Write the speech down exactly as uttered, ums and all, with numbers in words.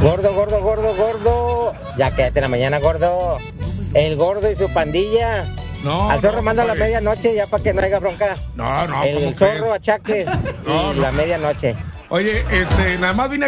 Gordo, gordo, gordo, gordo. Ya quédate en la mañana, gordo. El gordo y su pandilla. No, Al zorro no, manda a la compadre. medianoche ya para que no haya bronca. No, no, El ¿cómo zorro crees? achaques No, y no. la medianoche. Oye, este, nada más vine